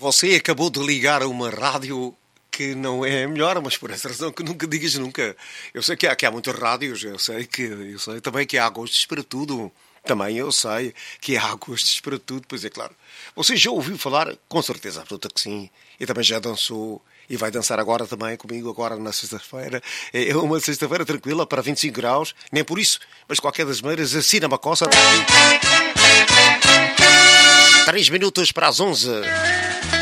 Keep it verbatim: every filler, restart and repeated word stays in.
Você acabou de ligar a uma rádio que não é a melhor, mas por essa razão que nunca digas nunca. Eu sei que há, que há muitas rádios, eu sei que eu sei também que há gostos para tudo. Também eu sei que há gostos para tudo, pois é claro. Você já ouviu falar? Com certeza absoluta que sim. E também já dançou. E vai dançar agora também comigo, agora na sexta-feira. É uma sexta-feira tranquila para vinte e cinco graus. Nem por isso, mas de qualquer das maneiras, assina uma coça. Três minutos para as onze.